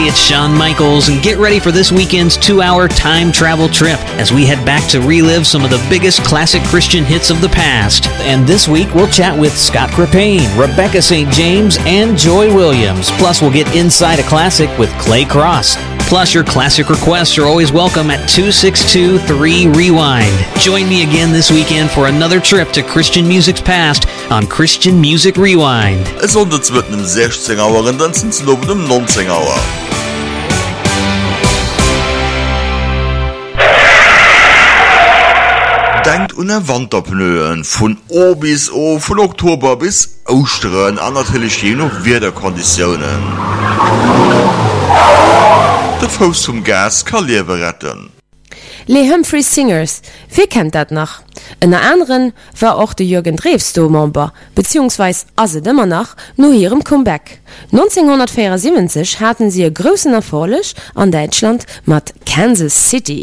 Hey, it's Shawn Michaels, and get ready for this weekend's 2-hour time travel trip as we head back to relive some of the biggest classic Christian hits of the past. And this week, we'll chat with Scott Crepane, Rebecca St. James, and Joy Williams. Plus, we'll get inside a classic with Clay Cross. Plus, your classic requests are always welcome at 262-3-REWIND. Join me again this weekend for another trip to Christian music's past on Christian Music Rewind. Es handelt mit dem 16 Uhr und dann sind es noch dem 19 Uhr. Denkt an Wanderpneuen von O bis O, von Oktober bis Ostern, an natürlich je noch Wetterkonditionen. Der Fuß zum Gas kann Leben retten. Les Humphrey Singers, wer kennt dat noch? In der anderen war auch der Jürgen Drews-Member, beziehungsweise also immer noch, nur ihrem Comeback. 1974 hatten sie einen großen Erfolg an Deutschland mit Kansas City.